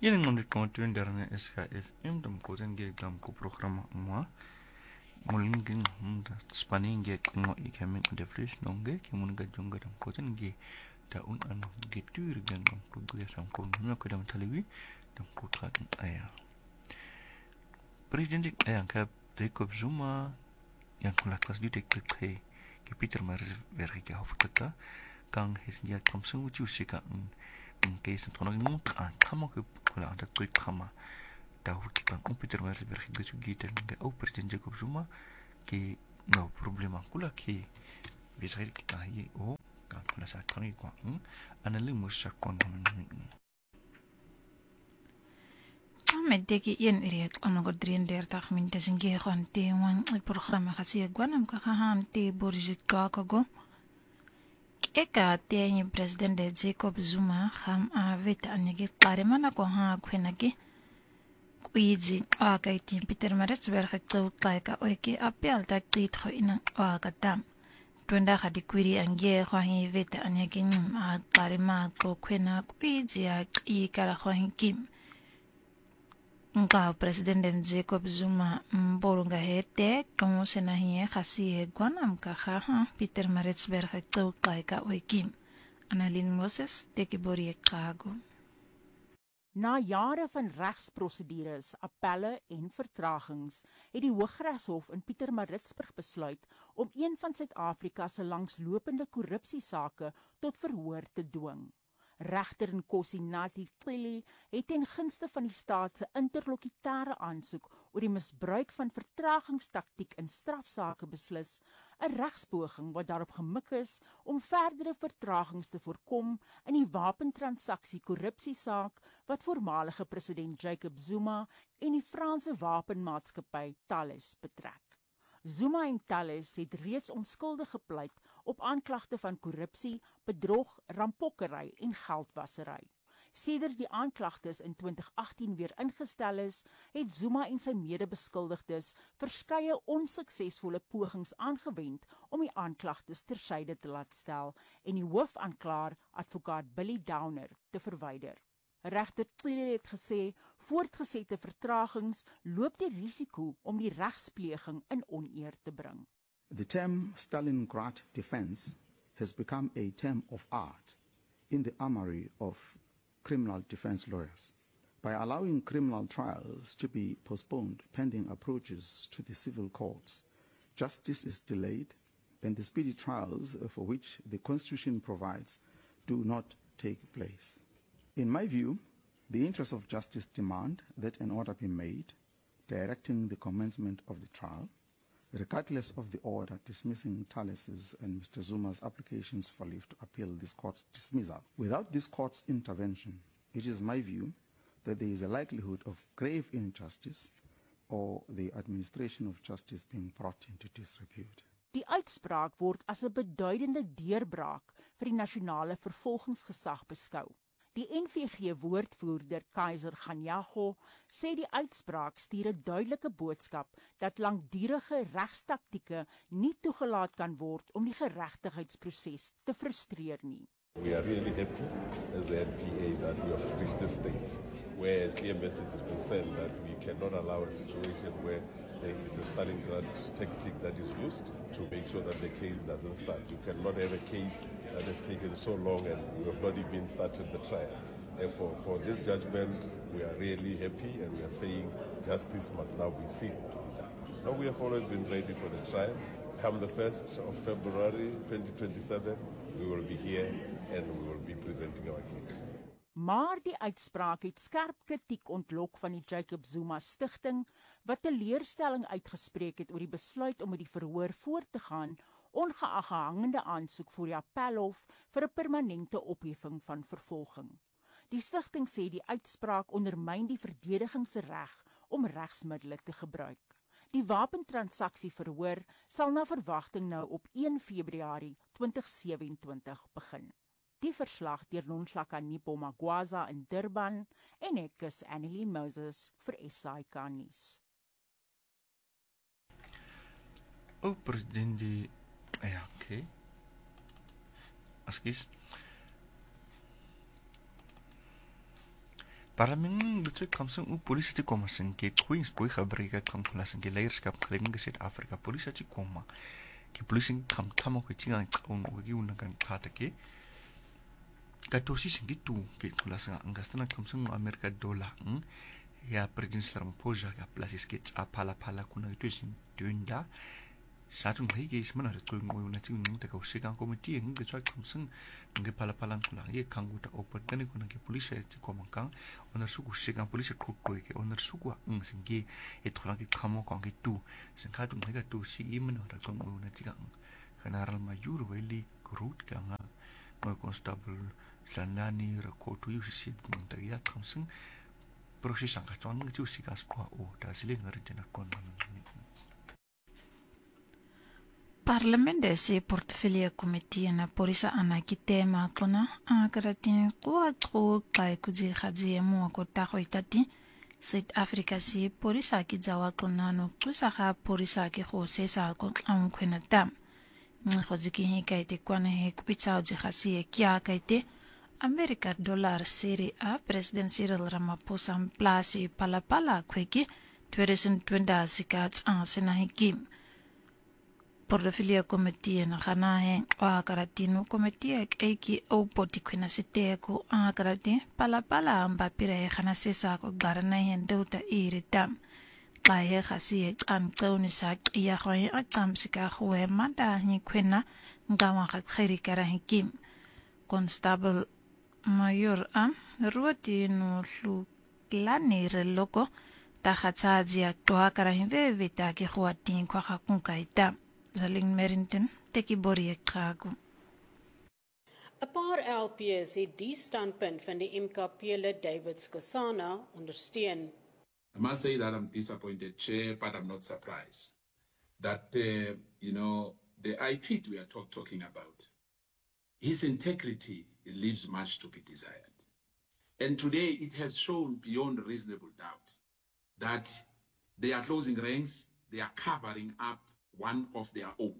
Yang ngambil kemudian dari SKFM dan kemudian dia dalam program semua mulai geng Spanyol dia tengok ikan ada fresh nongge kemudian gajong dan kemudian dia daun anu gitu dengan kemudian sampai mana ke dalam televi dan kemudian ayah Presiden ayah ke Jacob Zuma yang kelas di dekat ke Peter Maris verga hofkata kang hisnya kamsu jusi ka ke sentono no kama ke kula ada tweet kama tahu kita Peter Maris verga juga dan ke Presiden Jacob Zuma ke no problema kula ke bisa kita ye kan kula sa tani ko analimus sa kon Medeki yen iriet onogo drinder tak min tesinge khonte wan programa khasi gwanam ka khante borjik kago eka teni president de Jacob Zuma kham avet anege qarimana ko ha kwenage kuiji aka itin Peter Maris berkhatu kaika oike apel tak tit kho ina aka tam twenda khadi kwiri ange kho hi vet anege a qarima ko kwena kuiji a ikara kho kim Nga President Jacob Zuma mbolunga hete como senahiye khasi gwanam ka kha Peter Maritzburg to kaika oikim Annalyn Moses tekibori kago Na jare van regsprosedures, appelle en vertragings het die Hooggeregshof in Pietermaritzburg besluit om een van Suid-Afrika se langslopende korrupsiesake tot verhoor te dwing. Regter Nkosi Nati Cele het ten gunste van die staat se interlokutêre aansoek oor die misbruik van vertragingstaktiek in strafsaake beslis, 'n regspoging wat daarop gemik is om verdere vertragings te voorkom in die wapentransaksie korrupsiesaak wat voormalige president Jacob Zuma en die Franse wapenmaatskappy Thales betrek. Zuma en Thales het reeds onskuldig gepleit op aanklagte van korrupsie, bedrog, rampokkery en geldwasery. Sedert die aanklagtes in 2018 weer ingestel is, het Zuma en sy medebeskuldigdes verskeie onsuksesvolle pogings aangewend om die aanklagtes tersyde te laat stel en die hoofaanklaer, advokaat Billy Downer, te verwyder. Regter Cele het gesê, voortgesette vertragings loop die risiko om die regspleging in oneer te bring. The term Stalingrad defense has become a term of art in the armory of criminal defense lawyers. By allowing criminal trials to be postponed pending approaches to the civil courts, justice is delayed and the speedy trials for which the Constitution provides do not take place. In my view, the interests of justice demand that an order be made directing the commencement of the trial, regardless of the order dismissing Thales's and Mr. Zuma's applications for leave to appeal this court's dismissal. Without this court's intervention, it is my view that there is a likelihood of grave injustice or the administration of justice being brought into disrepute. Die uitspraak word as 'n beduidende deurbraak vir die nasionale vervolgingsgesag beskou. Die NVG-woordvoerder Kaiser Ganyago sê die uitspraak stuur 'n duidelike boodskap dat langdurige regstaktieke nie toegelaat kan word om die geregtigheidsproses te frustreer nie. We are really happy as the NPA that we have reached this stage where a clear message has been sent that we cannot allow a situation where there is a Stalingrad tactic that is used to make sure that the case doesn't start. You cannot have a case that has taken so long and we have not even started the trial. Therefore, for this judgment, we are really happy and we are saying justice must now be seen to be done. Now, we have always been ready for the trial. Come the 1st of February 2027, we will be here and we will be presenting our case. Maar die uitspraak het skerp kritiek ontlok van die Jacob Zuma Stichting, wat teleurstelling uitgespreek het oor die besluit om met die verhoor voort te gaan, ongeag 'n hangende aansoek voor die appelhof vir 'n permanente opheffing van vervolging. Die stigting sê die uitspraak ondermyn die verdediging se reg om regsmiddele te gebruik. Die wapentransaksie verhoor sal na verwagting nou op 1 Februarie 2027 begin. Die verslag deur Nonhlaka Nipo Magwaza in Durban en ek is Annelien Moses vir SAK nuus. President die okay. Askis. Parlement betul kamsung polisi ti koma sengke twins boy khabri ka kam kula sengke leierskap kling gesit Afrika polisi ti koma ke polisi kam tamo ke tinga on o gi una kan kata ke ka tosi sengke tu ke kula sanga angastana kamsung Amerika dollar ya president Ramaphosa ka plasis ke apala pala kuna itu sin tunda satu hari ke semana ada tu ngoi nanti ngomong tak usik kan komiti yang kecuali kamsung nge pala palan kula ye kanggu tak open kan kuna ke polisi ti koma kang onar suku usik kan polisi kukoi ke onar suku sengke itu orang ke kamu kang ke tu sengkatu mereka tu si iman ada tu ngoi nanti kan general major weli kurut kan ngoi constable Lanani rekotu yusi menteri ya kamsung proses angkatan itu sih kan sekolah dah silin merencana konon. Parlement se portfolio committee na polisa ana kitema klona akaratin kwa kai kuji khaji mu ko ta khoitati South Africa si polisa ki jawa klona no kusa kha polisa ki kho se sa ko am khena tam khojiki hi kai te kwana he kuichao ji khasi kya kai te America dollar serie A president Cyril Ramaphosa place pala kweki 2020 sikats sena hikim portfolio committee na khana he akaratino committee ki o poti khina site ko akarati pala amba pire khana sesa ko garana he deuta iritam kai he khasi an tsoni sa ya khoy atam sika khwe manda hi khwena ngawa khat khairi kara hikim constable mayor ruoti no hluklani re loko ta khatsaji aktoa kara hi vevita ki khwatin kwa khakunkaita Zalin Merrington teki bori krago. 'n Paar LPs het die standpunt van die MKP-lid David Skosana ondersteun. I must say that I'm disappointed, Chair, but I'm not surprised that, the IP we are talking about, his integrity leaves much to be desired. And today it has shown beyond reasonable doubt that they are closing ranks, they are covering up one of their own.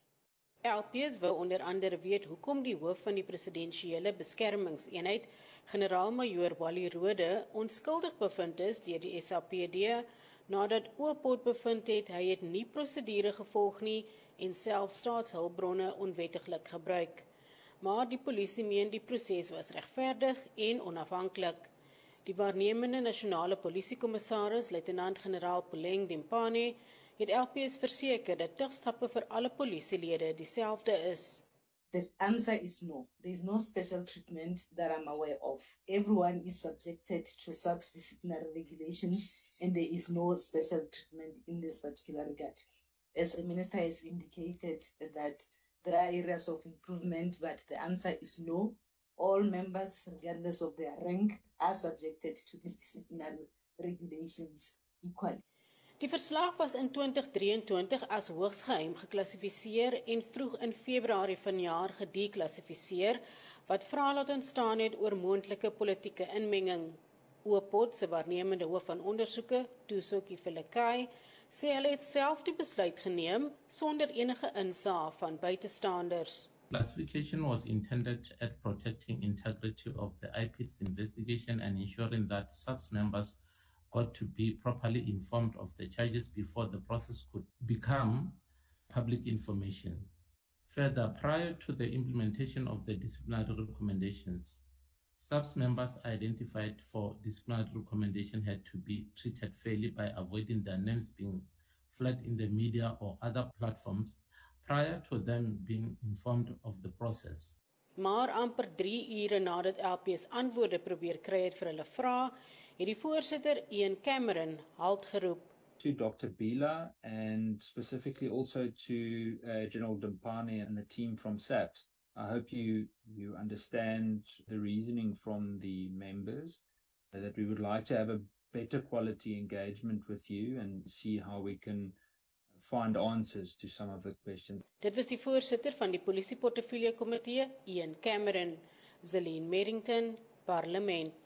LPs wou onder andere weet hoekom die hoof van die presidensiële beskermingseenheid, generaal-majoor Wally Rode, onskuldig bevind is deur die SAPD nadat Oopot bevind het hy het nie prosedure gevolg nie en self staatshulpbronne onwettiglik gebruik. Maar die polisie meen die proses was regverdig en onafhanklik. Die waarnemende nasionale polisiekommissaris, luitenant-generaal Poleng Dempane, het LPS verseker dat tugstappe vir alle polisielede dieselfde is. The answer is no. There is no special treatment that I'm aware of. Everyone is subjected to SAPS disciplinary regulations and there is no special treatment in this particular regard. As the Minister has indicated that there are areas of improvement, but the answer is no. All members, regardless of their rank, are subjected to these disciplinary regulations equally. Die verslag was in 2023 as hoogs geheim geklassifiseer en vroeg in Februarie vanjaar gedeklassifiseer, wat vrae laat ontstaan het oor moontlike politieke inmenging. Oopot se waarnemende hoof van ondersoeke, Tusoki Felekai, sê hulle het self die besluit geneem sonder enige insaag van buitestanders. Classification was intended at protecting integrity of the IPID's investigation and ensuring that SAPS members got to be properly informed of the charges before the process could become public information. Further, prior to the implementation of the disciplinary recommendations, SAPS members identified for disciplinary recommendation had to be treated fairly by avoiding their names being flagged in the media or other platforms prior to them being informed of the process. Maar amper 3 ure nadat LPS antwoorde probeer kry het vir hulle vrae, het die voorsitter Ian Cameron halt geroep. To Dr. Bila and specifically also to General Dempane and the team from SAPS. I hope you understand the reasoning from the members that we would like to have a better quality engagement with you and see how we can find answers to some of the questions. Dit was die voorsitter van die polisieportefeulje komitee, Ian Cameron. Zalin Merrington, Parlement.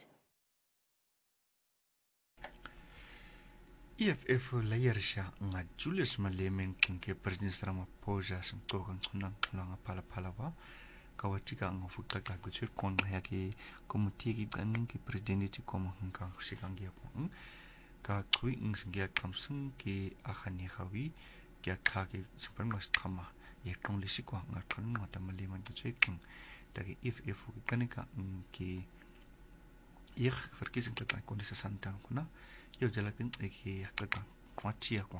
EFF leiersha nga Julius Malema ke President Ramaphosa sengtokan kunang langa pala wa kawatika ang futa ka kuchur kon ya ki komuti ki kan ki president ti kom hangkang sikang ya pon ka kui ng singya kamsung ki akhani khawi kya kha ki super mas khama ye tong li sikwa nga thon ma ta mali man ki chek ta ki if kanika ki ich verkiesing ka kon sa santan kuna yo jalakin ki yakka kwachia kwa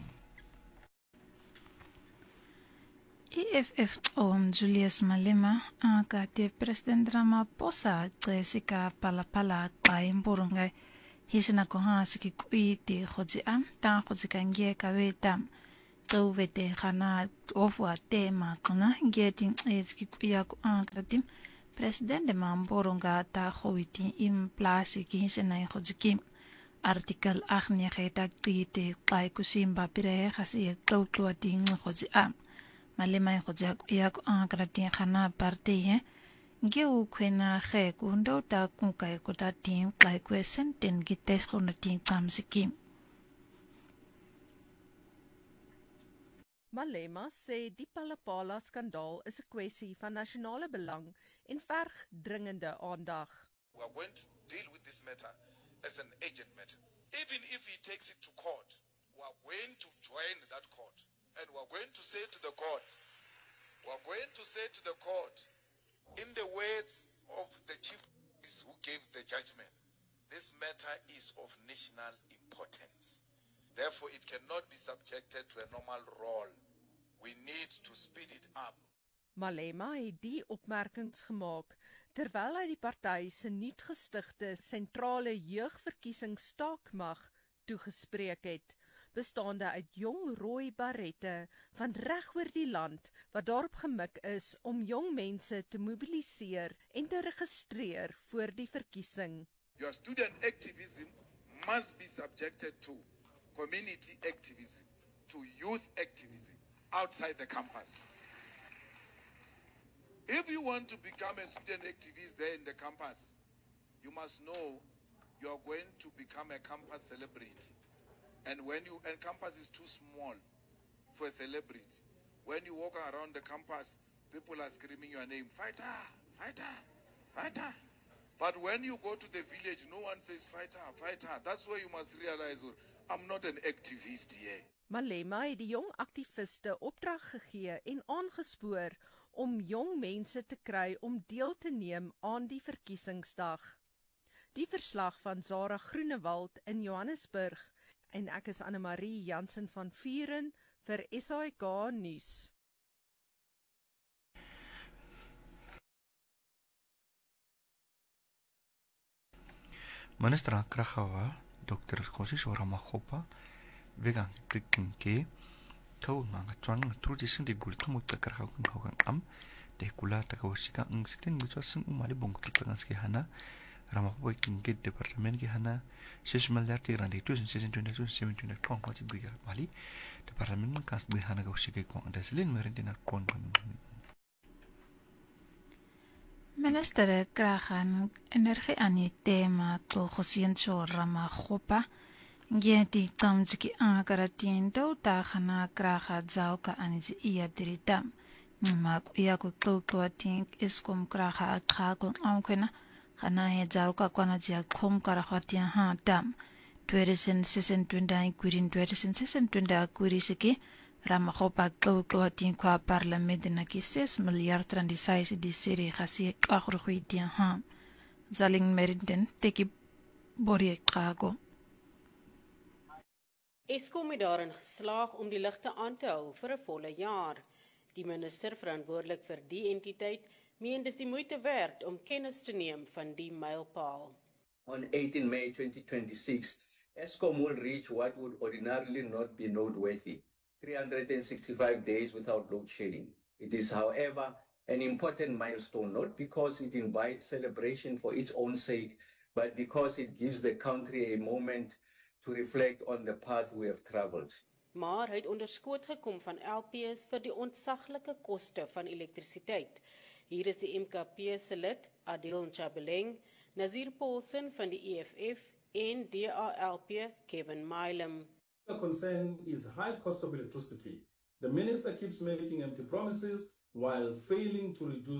EFF Julius Malema ka te President Ramaphosa Jessica Palapala kai mburungai hisina ko ha siki kui te khoji am ta khoji kangie ka weta to vete khana ofwa te ma kana getting siki kuya ko kratim President de mburunga ta khowiti im place ki hisina khoji kim artikel 8 ta te kai kusimba pire khasi to ting khoji am Malema khoja ya ko kratin khana parte he Geu kwena khe kundo ta kunkai ko ta tin kai kwesen ten gites ko na tin tamsiki. Malema sê die Palapala skandaal is 'n kwessie van nasionale belang en verg dringende aandag. We are going to deal with this matter as an urgent matter. Even if he takes it to court, we are going to join that court and we are going to say to the court, in the words of the chief who gave the judgment, this matter is of national importance. Therefore, it cannot be subjected to a normal roll. We need to speed it up. Malema het die opmerkings gemaak terwyl hy die party se nuut gestigte sentrale jeugverkiesingsstaakmag toegespreek het, bestaande uit jong rooi barrette van reg oor die land wat daarop gemik is om jong mense te mobiliseer en te registreer voor die verkiesing. Your student activism must be subjected to community activism, to youth activism outside the campus. If you want to become a student activist there in the campus, you must know you are going to become a campus celebrity. And campus is too small for a celebrity. When you walk around the campus, people are screaming your name, fighter, fighter, fighter. But when you go to the village, no one says fighter, fighter. That's why you must realize, I'm not an activist here. Malema het die jong aktiviste opdrag gegee en aangespoor om jong mense te kry om deel te neem aan die verkiesingsdag. Die verslag van Zara Groenewald in Johannesburg. En ek is Anne-Marie Jansen van Vuren vir SAK Nuus. Minister Kragawa, Dr. Kosiso Ramakgopa, vegan tikinke, kau nga twang truji sindi gul kamu takarha kun hogan am, de kula takawashika ng sitin gutwasin umali bong kitlangaski hana, Ramakgopa kinke departement ki hana, 6 milyar tirandi 2027 kon ko tigiga mali, departement kas de hana gawshike kon deslin merendina kon. Minister Kragan energie aan die tema to Kosiso Ramakgopa, Ngeti kamziki ankaratin do tagana Kraga zauka anisi iya diritam. Mak iya ku tink iskom Kraga akhagon amkwena. Kana he zauka kwana jia kom karakwatia ha dam. 2026 kurin 2026 kurisiki Ramakgopa tink kwa parlement na ki 6 miljard randi saisi di siri khasi akhrukhwitia ha. Zaling meriden teki borie krago. Eskom het daarin geslaag om die ligte aan te hou vir 'n volle jaar. Die minister verantwoordelik vir die entiteit meen dis die moeite werd om kennis te neem van die mylpaal. On 18 May 2026, Eskom will reach what would ordinarily not be noteworthy, 365 days without load shedding. It is, however, an important milestone, not because it invites celebration for its own sake, but because it gives the country a moment to reflect on the path we have traveled. Maar hy het onderskoot gekom van LPS vir die ontsaglike koste van elektrisiteit. Hier is die MKP se lid, Adil Nchabeleng, Nazir Paulsen van die EFF en DALP Kevin Milam. The concern is high cost of electricity. The minister keeps making empty promises while failing to reduce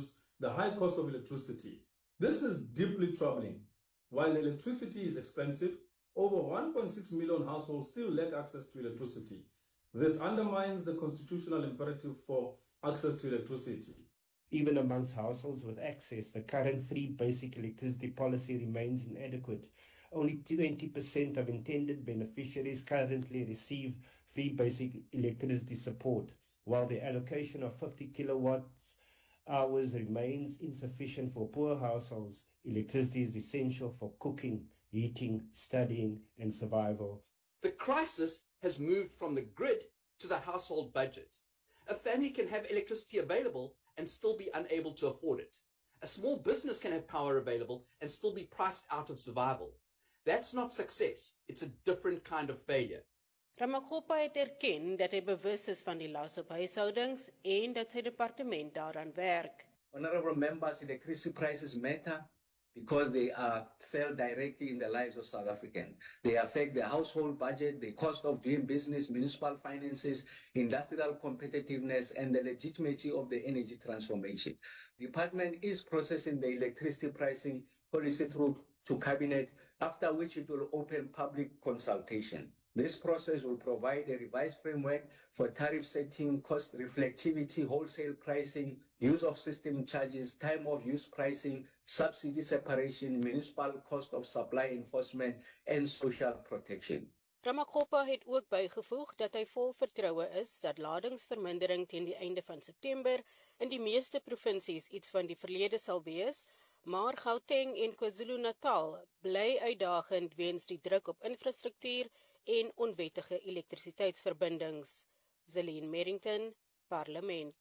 the high cost of electricity. This is deeply troubling. While electricity is expensive, over 1.6 million households still lack access to electricity. This undermines the constitutional imperative for access to electricity. Even amongst households with access, the current free basic electricity policy remains inadequate. Only 20% of intended beneficiaries currently receive free basic electricity support, while the allocation of 50 kilowatts hours remains insufficient for poor households. Electricity is essential for cooking, heating, studying, and survival. The crisis has moved from the grid to the household budget. A family can have electricity available and still be unable to afford it. A small business can have power available and still be priced out of survival. That's not success. It's a different kind of failure. Ramaphosa het erken dat hy bewus is van die las op huishoudings en dat sy departement daaraan werk. Honorable members, electricity prices matter because they are felt directly in the lives of South Africans. They affect the household budget, the cost of doing business, municipal finances, industrial competitiveness, and the legitimacy of the energy transformation. The department is processing the electricity pricing policy through to cabinet, after which it will open public consultation. This process will provide a revised framework for tariff setting, cost reflectivity, wholesale pricing, use of system charges, time of use pricing, subsidy separation, municipal cost of supply enforcement, and social protection. Ramaphosa het ook bygevoeg dat hy vol vertroue is dat ladingsvermindering teen die einde van September in die meeste provinsies iets van die verlede sal wees, maar Gauteng en KwaZulu-Natal bly uitdagend weens die druk op infrastruktuur en onwettige elektrisiteitsverbindings. Zelene Merrington, Parlement.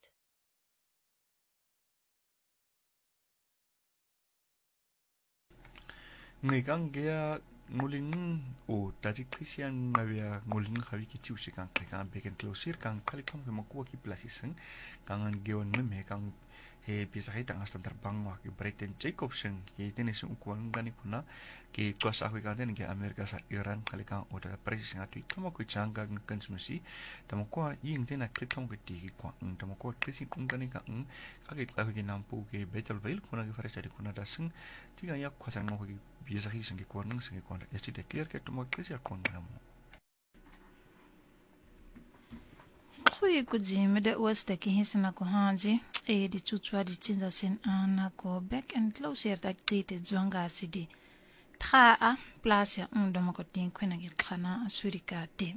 Ngang gea ngulin o tajik Christian ngavia ngulin khawi ki chiu sikang kang beken closir kang kalikom ke makwa ki plasiseng kangan geon meme kang he bisa hitang astan terbang wa ki Britain Jacobson ye tenis ukuan gani kuna ki kuasa aku kan ke Amerika sa Iran kalikang oda presising atu kamo ku changa ngkensmesi tamakwa ying tena klikom ke ti kwa tamakwa krising ungani ka kage klawi ki nampu ke Bethelville kuna ki faresta di kuna daseng tiga ya kwasang mo ki bisa hiseng ki kuan sing ki kuan esti declare ke tamakwa krisia kon ngamo. Goeie kujime de ooste ki hisena ko hanji e di chuchwa di chinza sin ana ko back and close here tak tite zonga sidi tra a plasya undoma ko tin kwena gil khana asurika te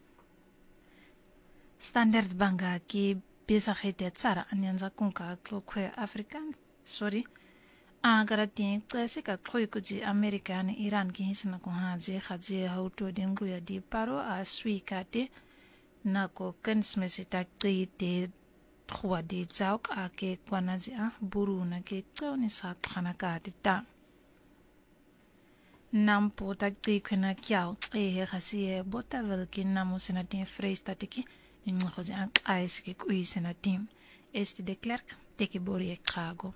standard banga ki bisa khite tsara anyanza kunka kwe african sorry agara tin klase ka khoi kuji american iran ki hisena ko hanji khaji hauto dengu ya di paro aswika te nako kensmesi takti te khwa di zauk ake kwanaji a buru na ke tsoni sa khana ka ta nampo takti khna kyao e khasi botavel ki namu senatin freistatiki in khozi an ais ki kui senatin este de klerk teki bori krago.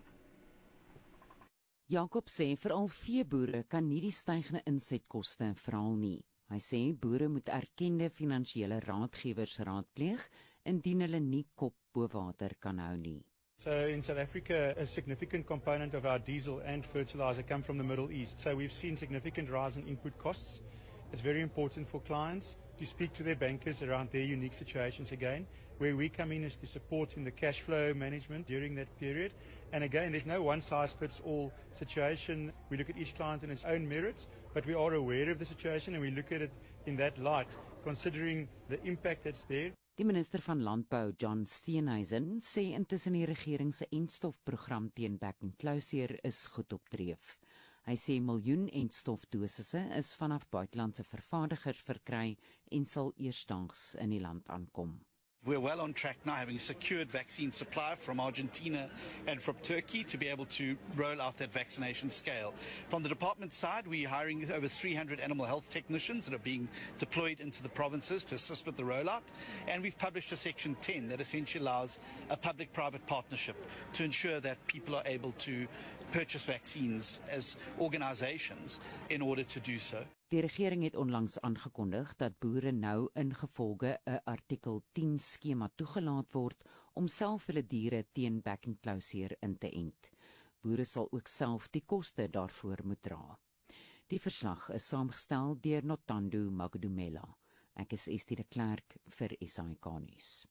Jacob sê veral veeboere kan nie die stygende insetkoste verhaal nie. Hy sê boere moet erkende finansiële raadgewers raadpleeg indien hulle nie kop bo water kan hou nie. So in South Africa, a significant component of our diesel and fertilizer come from the Middle East. So we've seen significant rise in input costs. It's very important for clients to speak to their bankers around their unique situations again. Where we come in is to support in the cash flow management during that period. And again, there's no one-size-fits-all situation. We look at each client in its own merits, but we are aware of the situation and we look at it in that light, considering the impact that's there. Die minister van Landbou, John Steenhuisen, sê intussen die regering se entstofprogram teen bekkenklouseer is goed op dreef. Hy sê miljoen entstofdosisse is vanaf buitelandse vervaardigers verkry en sal eersdaags in die land aankom. We're well on track now, having secured vaccine supply from Argentina and from Turkey to be able to roll out that vaccination scale. From the department side, we're hiring over 300 animal health technicians that are being deployed into the provinces to assist with the rollout. And we've published a Section 10 that essentially allows a public-private partnership to ensure that people are able to purchase vaccines as organizations in order to do so. Die regering het onlangs aangekondig dat boere nou ingevolge 'n artikel 10 skema toegelaat word om self hulle diere teen bekkenklouseer in te ent. Boere sal ook self die koste daarvoor moet dra. Die verslag is saamgestel deur Nothando Magdumela. Ek is Estie de Klerk vir SAK nuus.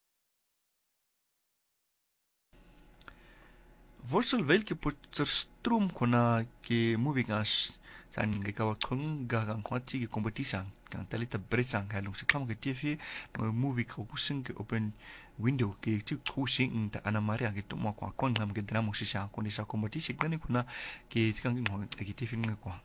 Vorsel welke Potterstroom kona ke moving as san gekawa konga gang kwati ke kompetisang kan talita bretsang halong se kam ke TV movie ko kusing ke open window ke tu kusing ta Ana Maria ke tuma kwa ngam ke drama sisa ko ni sa kompetisi kan kuna ke tikang ngong ke TV ngakwa.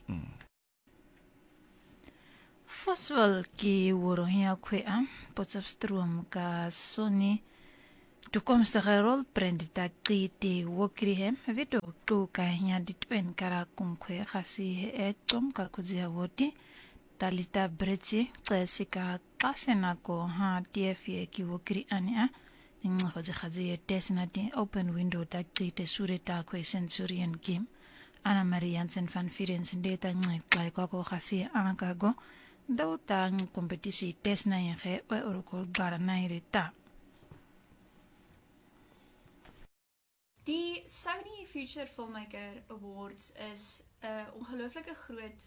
Foswal ki worohia kwea Potterstroom ka Sony toekomstige rolprentita qiti wokrihem video to ka nya ditwen kara kunkwe khasi etom ka kuzia woti talita brechi qesika qasena ko ha tf ki wokri ania ninga khazi tesnati open window ta qite sureta ko sensorian game Ana Maria Jansen van Firenze data ngai ko khasi ankago dauta kompetisi tesna yenge o oroko garana irita. Die Sony Future Filmmaker Awards is 'n ongelooflike groot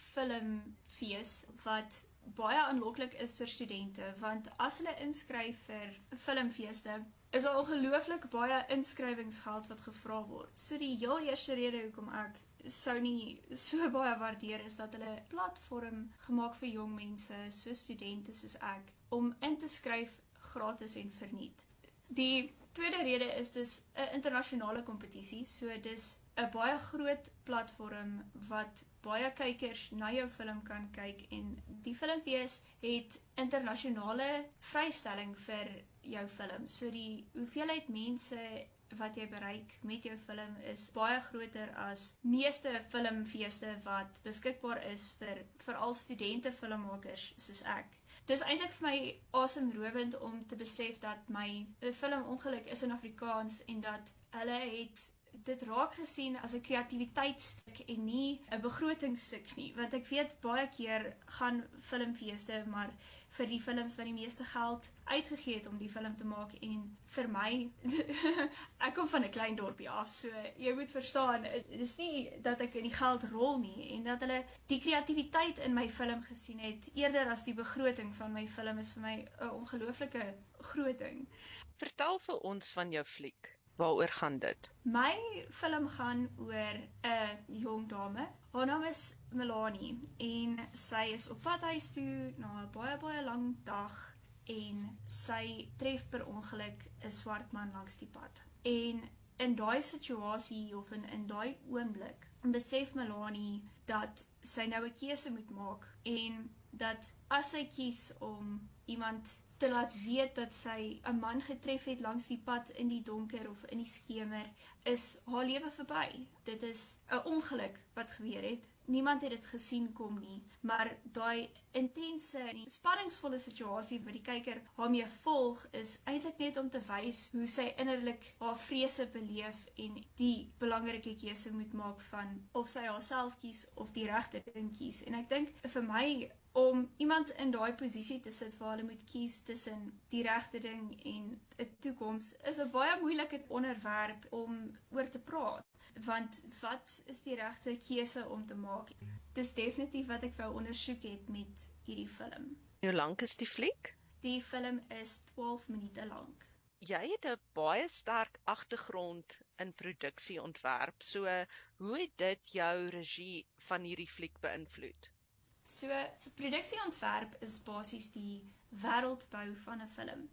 filmfees wat baie aanloklik is vir studente, want as hulle inskryf vir filmfeeste, is daar ongelooflik baie inskrywingsgeld wat gevra word. So die heel eerste rede hoekom ek Sony so baie waardeer is dat hulle 'n platform gemaak vir jong mense, so studente soos ek, om in te skryf gratis en verniet. Die tweede rede is dus 'n internasionale kompetisie, so dis 'n baie groot platform wat baie kykers na jou film kan kyk en die filmfees het internasionale vrystelling vir jou film. So die hoeveelheid mense wat jy bereik met jou film is baie groter as meeste filmfeeste wat beskikbaar is vir veral studente filmmakers soos ek. Dis eintlik vir my asemrowend om te besef dat my film Ongeluk is in Afrikaans en dat hulle het dit raak gesien as 'n kreatiwiteitsstuk en nie 'n begrotingsstuk nie, want ek weet baie keer gaan filmfeeste maar vir die films wat die meeste geld uitgegee het om die film te maak en vir my ek kom van 'n klein dorpie af, so jy moet verstaan, dis nie dat ek in die geld rol nie en dat hulle die kreatiwiteit in my film gesien het eerder as die begroting van my film is vir my 'n ongelooflike groot ding. Vertel vir ons van jou fliek. Waaroor gaan dit? My film gaan oor 'n jong dame. Haar naam is Melanie en sy is op pad huis toe na 'n baie lang dag en sy tref per ongeluk 'n swart man langs die pad. En in daai situasie of in daai oomblik besef Melanie dat sy nou 'n keuse moet maak en dat as sy kies om iemand te laat weet dat sy 'n man getref het langs die pad in die donker of in die skemer, is haar lewe verby. Dit is 'n ongeluk wat gebeur het. Niemand het dit gesien kom nie, maar daai intense en spanningsvolle situasie wat die kyker daarmee volg, is eintlik net om te wys hoe sy innerlik haar vrese beleef en die belangrike keuse moet maak van of sy haarself kies of die regte ding kies. En ek dink vir my om iemand in daai posisie te sit waar hulle moet kies tussen die regte ding en 'n toekoms is 'n baie moeilike onderwerp om oor te praat. Want wat is die regte keuse om te maak? Dis definitief wat ek wou ondersoek het met hierdie film. Hoe lank is die fliek? Die film is 12 minute lank. Jy het 'n baie sterk agtergrond in produksieontwerp, so hoe het dit jou regie van hierdie fliek beïnvloed? So, produksieontwerp is basies die wêreldbou van 'n film.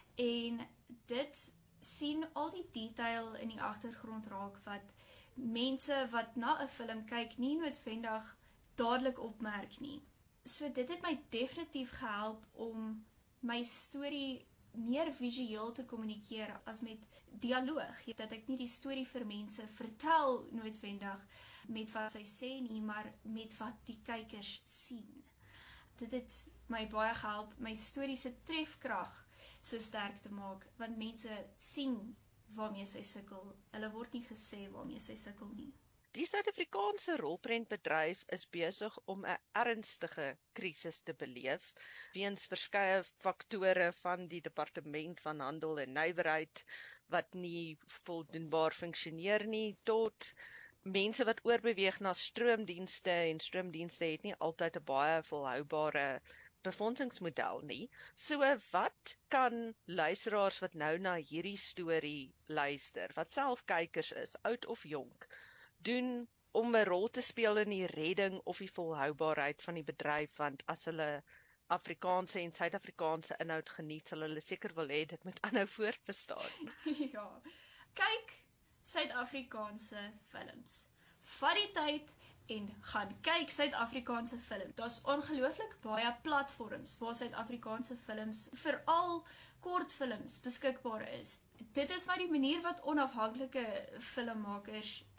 En dit sien al die detail in die agtergrond raak wat mense wat na 'n film kyk nie noodwendig dadelik opmerk nie. So dit het my definitief gehelp om my storie meer visueel te kommunikeer as met dialoog, dat ek nie die storie vir mense vertel noodwendig met wat sy sê nie, maar met wat die kykers sien. Dit het my baie gehelp my storie se trefkrag so sterk te maak, want mense sien waarmee sy sukkel. Hulle word nie gesê waarmee sy sukkel nie. Die Suid-Afrikaanse rolprentbedryf is besig om 'n ernstige krisis te beleef weens verskeie faktore van die Departement van Handel en Nywerheid wat nie voldoenbaar funksioneer nie, tot mense wat oorbeweeg na stroomdienste, en stroomdienste het nie altyd 'n baie volhoubare befondsingsmodel nie. So wat kan luisteraars wat nou na hierdie storie luister, wat self kykers is, oud of jonk, doen om 'n rol te speel in die redding of die volhoubaarheid van die bedryf, want as hulle Afrikaanse en Suid-Afrikaanse inhoud geniet, sal hulle seker wil hê dit moet aanhou voortbestaan. Ja, kyk Suid-Afrikaanse films. Vat die tyd en gaan kyk Suid-Afrikaanse film. Daar's ongelooflik baie platforms waar Suid-Afrikaanse films, veral kortfilms, beskikbaar is. Dit is maar die manier wat onafhanklike filmmakers